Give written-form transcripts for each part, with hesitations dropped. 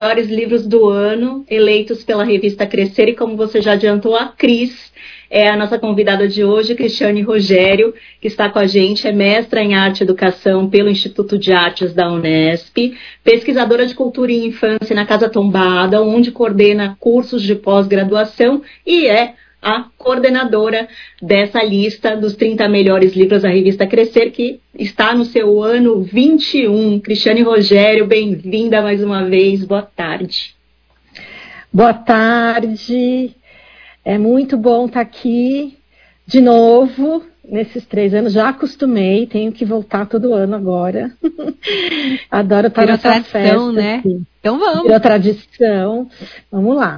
melhores livros do ano, eleitos pela revista Crescer, e como você já adiantou, a Cris é a nossa convidada de hoje, Cristiane Rogério, que está com a gente, é mestra em Arte e Educação pelo Instituto de Artes da Unesp, pesquisadora de cultura e infância na Casa Tombada, onde coordena cursos de pós-graduação e é a coordenadora dessa lista dos 30 melhores livros da revista Crescer, que está no seu ano 21. Cristiane Rogério, bem-vinda mais uma vez, boa tarde. Boa tarde, é muito bom estar aqui de novo, nesses 3 anos, já acostumei, tenho que voltar todo ano agora. Adoro estar nessa festa, né? Aqui. Então vamos. Virou tradição, vamos lá.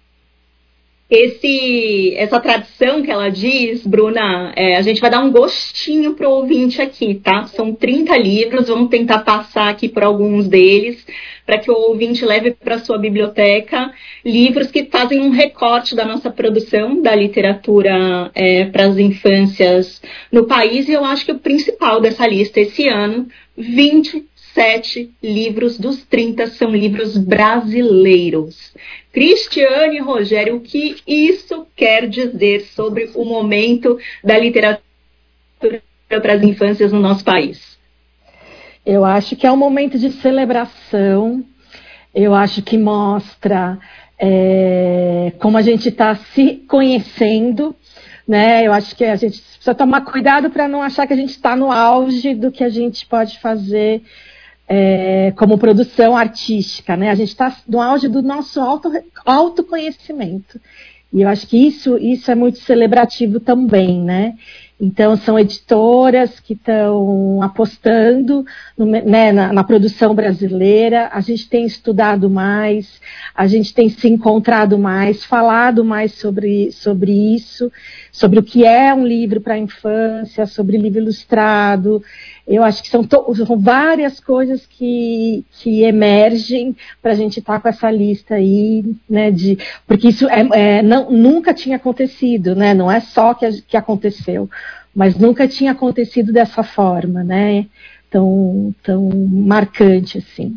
Essa tradição que ela diz, Bruna, a gente vai dar um gostinho para o ouvinte aqui, tá? São 30 livros, vamos tentar passar aqui por alguns deles, para que o ouvinte leve para sua biblioteca livros que fazem um recorte da nossa produção da literatura para as infâncias no país. E eu acho que o principal dessa lista esse ano, 27 livros dos 30 são livros brasileiros. Cristiane Rogério, o que isso quer dizer sobre o momento da literatura para as infâncias no nosso país? Eu acho que é um momento de celebração, eu acho que mostra como a gente está se conhecendo, né? Eu acho que a gente precisa tomar cuidado para não achar que a gente está no auge do que a gente pode fazer como produção artística, né? A gente está no auge do nosso autoconhecimento. E eu acho que isso é muito celebrativo também, né? Então, são editoras que estão apostando na produção brasileira, a gente tem estudado mais, a gente tem se encontrado mais, falado mais sobre isso, sobre o que é um livro para a infância, sobre livro ilustrado. Eu acho que são várias coisas que emergem para a gente estar com essa lista aí, né? Porque isso nunca tinha acontecido, né? Não é só que aconteceu, mas nunca tinha acontecido dessa forma, né? Tão marcante assim.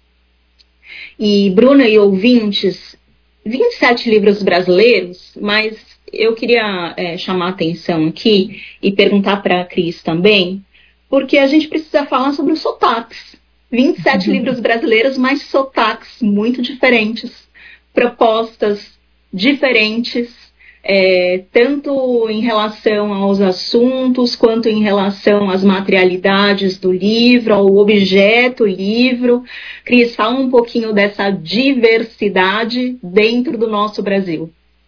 E Bruna e ouvintes, 27 livros brasileiros, mas eu queria chamar a atenção aqui e perguntar para a Cris também, porque a gente precisa falar sobre os sotaques. 27 livros brasileiros, mas sotaques muito diferentes, propostas diferentes, tanto em relação aos assuntos, quanto em relação às materialidades do livro, ao objeto livro. Cris, fala um pouquinho dessa diversidade dentro do nosso Brasil.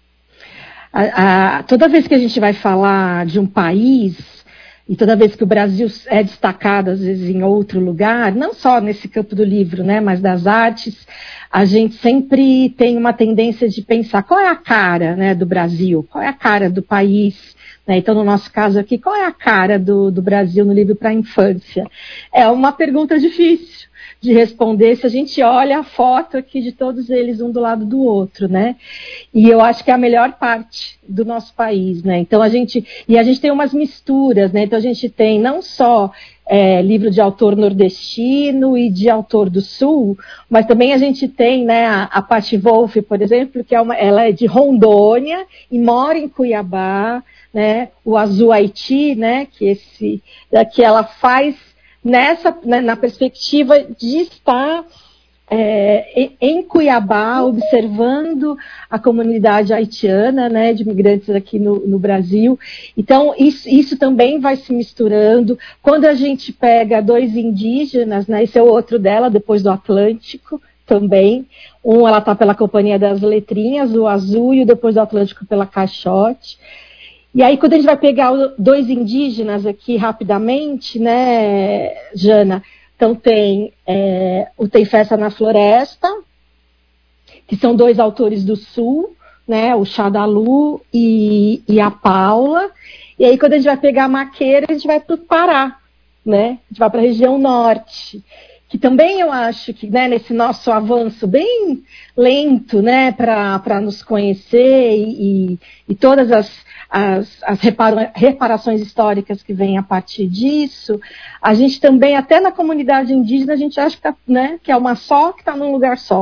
Toda vez que a gente vai falar de um país, e toda vez que o Brasil é destacado, às vezes, em outro lugar, não só nesse campo do livro, né, mas das artes, a gente sempre tem uma tendência de pensar qual é a cara, né, do Brasil, qual é a cara do país, né? Então, no nosso caso aqui, qual é a cara do Brasil no livro para a infância? É uma pergunta difícil de responder se a gente olha a foto aqui de todos eles um do lado do outro, né? E eu acho que é a melhor parte do nosso país, né? Então a gente tem umas misturas, né? Então a gente tem não só livro de autor nordestino e de autor do sul, mas também a gente tem, né, a Patti Wolff, por exemplo, que ela é de Rondônia e mora em Cuiabá, né? O Azul Haiti, né? Que ela faz na perspectiva de estar em Cuiabá, observando a comunidade haitiana, né, de imigrantes aqui no Brasil. Então, isso também vai se misturando. Quando a gente pega 2 indígenas, né, esse é o outro dela, depois do Atlântico, também. Ela está pela Companhia das Letrinhas, o Azul, e o Depois do Atlântico pela Caixote. E aí, quando a gente vai pegar 2 indígenas aqui rapidamente, né, Jana? Então tem o Tem Festa na Floresta, que são 2 autores do Sul, né, o Xadalu e a Paula. E aí, quando a gente vai pegar a Maqueira, a gente vai para o Pará, né? A gente vai para a região norte, que também eu acho que, né, nesse nosso avanço bem lento, né, para nos conhecer e todas as reparações históricas que vêm a partir disso, a gente também, até na comunidade indígena, a gente acha que, né, que é uma só, que está num lugar só.